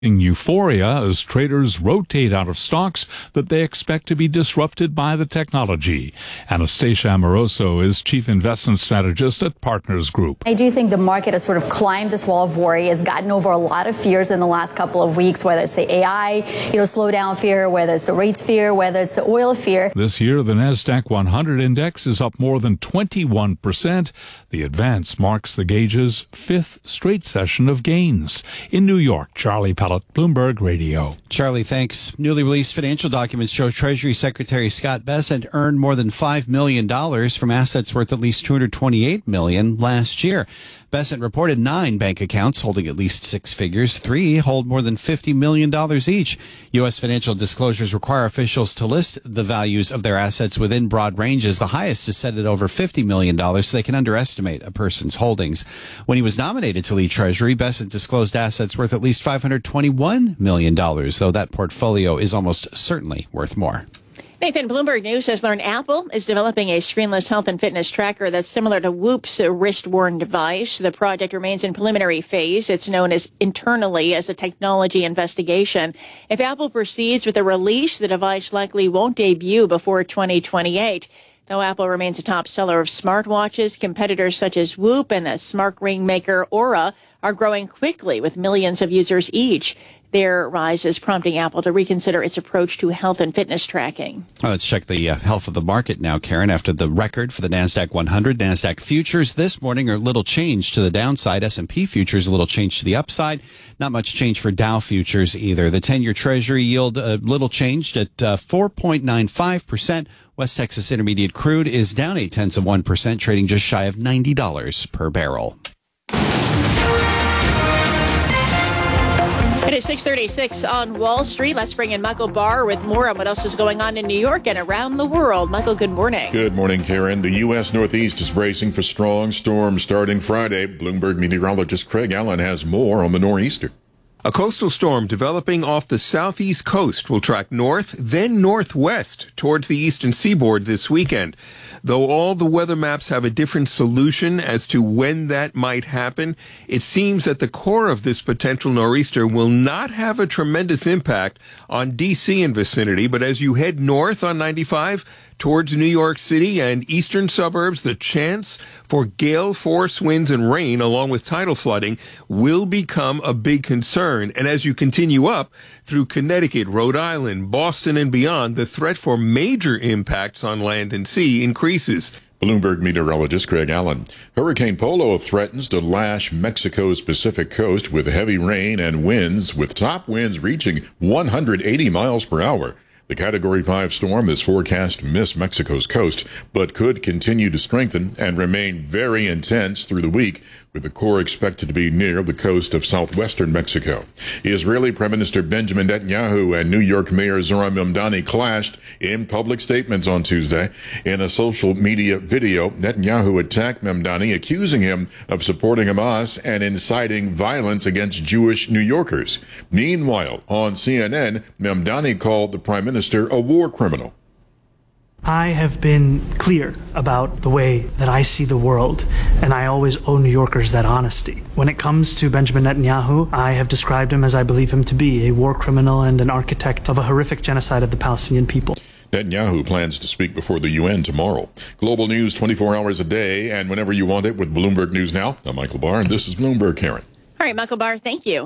Euphoria as traders rotate out of stocks that they expect to be disrupted by the technology. Anastasia Amoroso is chief investment strategist at Partners Group. I do think the market has sort of climbed this wall of worry, has gotten over a lot of fears in the last couple of weeks, whether it's the AI, slowdown fear, whether it's the rates fear, whether it's the oil fear. This year, the NASDAQ 100 index is up more than 21%. The advance marks the gauge's fifth straight session of gains. In New York, Charlie Pellett, Bloomberg Radio. Charlie, thanks. Newly released financial documents show Treasury Secretary Scott Bessent earned more than $5 million from assets worth at least $228 million last year. Bessent reported 9 bank accounts holding at least 6 figures. 3 hold more than $50 million each. U.S. financial disclosures require officials to list the values of their assets within broad ranges. The highest is set at over $50 million, so they can underestimate a person's holdings. When he was nominated to lead Treasury, Bessent disclosed assets worth at least $521 million, though that portfolio is almost certainly worth more. Nathan, Bloomberg News has learned Apple is developing a screenless health and fitness tracker that's similar to Whoop's wrist-worn device. The project remains in preliminary phase. It's known internally as a technology investigation. If Apple proceeds with the release, the device likely won't debut before 2028. Though Apple remains a top seller of smartwatches, competitors such as Whoop and the smart ring maker Aura are growing quickly with millions of users each. Their rise is prompting Apple to reconsider its approach to health and fitness tracking. Let's check the health of the market now, Karen. After the record for the NASDAQ 100, NASDAQ futures this morning are a little change to the downside. S&P futures a little change to the upside. Not much change for Dow futures either. The 10-year Treasury yield a little changed at 4.95%. West Texas Intermediate crude is down 0.8%, trading just shy of $90 per barrel. It is 6:36 on Wall Street. Let's bring in Michael Barr with more on what else is going on in New York and around the world. Michael, good morning. Good morning, Karen. The U.S. Northeast is bracing for strong storms starting Friday. Bloomberg meteorologist Craig Allen has more on the nor'easter. A coastal storm developing off the southeast coast will track north, then northwest towards the eastern seaboard this weekend. Though all the weather maps have a different solution as to when that might happen, it seems that the core of this potential nor'easter will not have a tremendous impact on D.C. and vicinity, but as you head north on 95 towards New York City and eastern suburbs, the chance for gale force winds and rain along with tidal flooding will become a big concern. And as you continue up through Connecticut, Rhode Island, Boston and beyond, the threat for major impacts on land and sea increases. Bloomberg meteorologist Craig Allen. Hurricane Polo threatens to lash Mexico's Pacific coast with heavy rain and winds, with top winds reaching 180 miles per hour. The Category 5 storm is forecast to miss Mexico's coast, but could continue to strengthen and remain very intense through the week, with the core expected to be near the coast of southwestern Mexico. Israeli Prime Minister Benjamin Netanyahu and New York Mayor Zohran Mamdani clashed in public statements on Tuesday. In a social media video, Netanyahu attacked Mamdani, accusing him of supporting Hamas and inciting violence against Jewish New Yorkers. Meanwhile, on CNN, Mamdani called the Prime Minister a war criminal. I have been clear about the way that I see the world, and I always owe New Yorkers that honesty. When it comes to Benjamin Netanyahu, I have described him as I believe him to be, a war criminal and an architect of a horrific genocide of the Palestinian people. Netanyahu plans to speak before the UN tomorrow. Global news 24 hours a day and whenever you want it with Bloomberg News Now. I'm Michael Barr, and this is Bloomberg, Karen. All right, Michael Barr, thank you.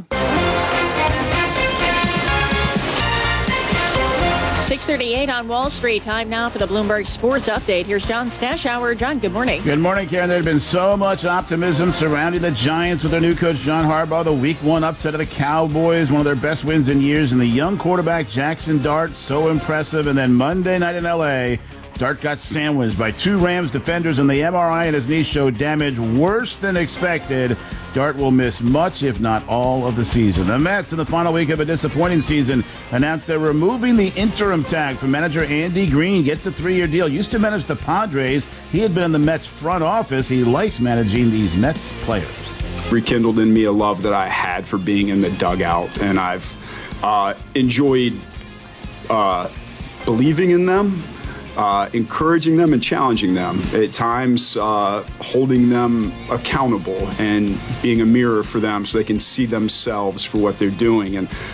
6:38 on Wall Street. Time now for the Bloomberg Sports Update. Here's John Stashower. John, good morning. Good morning, Karen. There had been so much optimism surrounding the Giants with their new coach, John Harbaugh. The Week 1 upset of the Cowboys, one of their best wins in years. And the young quarterback, Jackson Dart, so impressive. And then Monday night in L.A., Dart got sandwiched by 2 Rams defenders, and the MRI in his knee showed damage worse than expected. Dart will miss much, if not all, of the season. The Mets, in the final week of a disappointing season, announced they're removing the interim tag from manager Andy Green. Gets a 3-year deal. Used to manage the Padres. He had been in the Mets front office. He likes managing these Mets players. Rekindled in me a love that I had for being in the dugout, and I've enjoyed believing in them encouraging them and challenging them, at times holding them accountable and being a mirror for them so they can see themselves for what they're doing. And